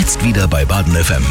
Jetzt wieder bei Baden FM.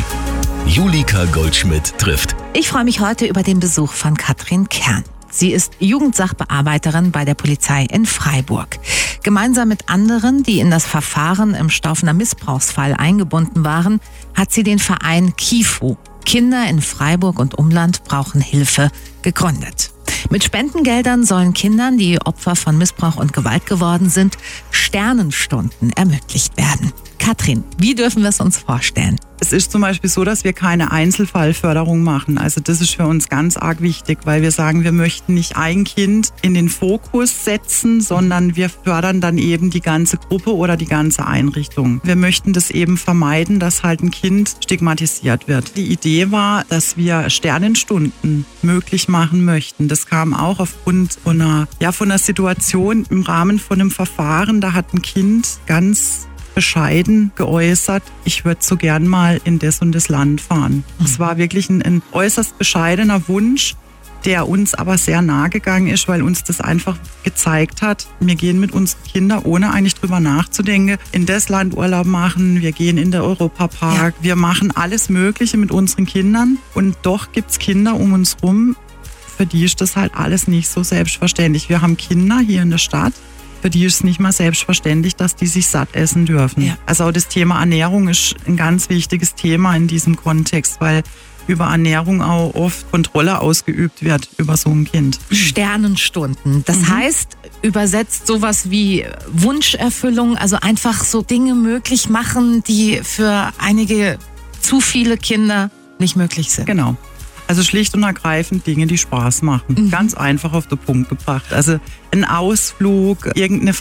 Julika Goldschmidt trifft. Ich freue mich heute über den Besuch von Katrin Kern. Sie ist Jugendsachbearbeiterin bei der Polizei in Freiburg. Gemeinsam mit anderen, die in das Verfahren im Staufener Missbrauchsfall eingebunden waren, hat sie den Verein KIFU, Kinder in Freiburg und Umland brauchen Hilfe, gegründet. Mit Spendengeldern sollen Kindern, die Opfer von Missbrauch und Gewalt geworden sind, Sternenstunden ermöglicht werden. Katrin, wie dürfen wir es uns vorstellen? Es ist zum Beispiel so, dass wir keine Einzelfallförderung machen. Also das ist für uns ganz arg wichtig, weil wir sagen, wir möchten nicht ein Kind in den Fokus setzen, sondern wir fördern dann eben die ganze Gruppe oder die ganze Einrichtung. Wir möchten das eben vermeiden, dass halt ein Kind stigmatisiert wird. Die Idee war, dass wir Sternenstunden möglich machen möchten. Das kam auch aufgrund von einer Situation im Rahmen von einem Verfahren. Da hat ein Kind ganz bescheiden geäußert, ich würde so gern mal in das und das Land fahren. Es war wirklich ein äußerst bescheidener Wunsch, der uns aber sehr nahe gegangen ist, weil uns das einfach gezeigt hat, wir gehen mit unseren Kindern, ohne eigentlich drüber nachzudenken, in das Land Urlaub machen, wir gehen in den Europapark, wir machen alles Mögliche mit unseren Kindern und doch gibt es Kinder um uns rum, für die ist das halt alles nicht so selbstverständlich. Wir haben Kinder hier in der Stadt, für die ist es nicht mal selbstverständlich, dass die sich satt essen dürfen. Ja. Also auch das Thema Ernährung ist ein ganz wichtiges Thema in diesem Kontext, weil über Ernährung auch oft Kontrolle ausgeübt wird über so ein Kind. Sternenstunden, das heißt übersetzt sowas wie Wunscherfüllung, also einfach so Dinge möglich machen, die für einige zu viele Kinder nicht möglich sind. Genau. Also schlicht und ergreifend Dinge, die Spaß machen. Ganz einfach auf den Punkt gebracht. Also ein Ausflug, irgendeine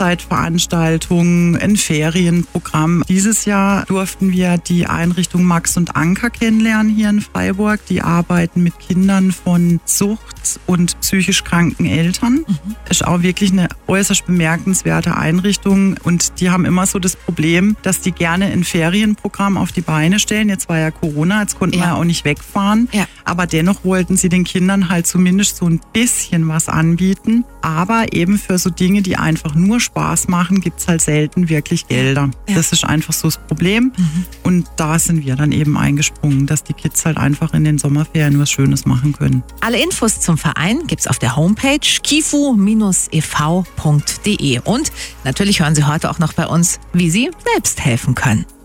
Freizeitveranstaltung, ein Ferienprogramm. Dieses Jahr durften wir die Einrichtung Max und Anka kennenlernen hier in Freiburg. Die arbeiten mit Kindern von Sucht- und psychisch kranken Eltern. Ist auch wirklich eine äußerst bemerkenswerte Einrichtung. Und die haben immer so das Problem, dass die gerne ein Ferienprogramm auf die Beine stellen. Jetzt war ja Corona, jetzt konnten wir ja auch nicht wegfahren. Ja. Aber dennoch wollten sie den Kindern halt zumindest so ein bisschen was anbieten. Aber eben für so Dinge, die einfach nur Spaß machen, gibt es halt selten wirklich Gelder. Ja. Das ist einfach so das Problem. Und da sind wir dann eben eingesprungen, dass die Kids halt einfach in den Sommerferien was Schönes machen können. Alle Infos zum Verein gibt's auf der Homepage kifu-ev.de. Und natürlich hören Sie heute auch noch bei uns, wie Sie selbst helfen können.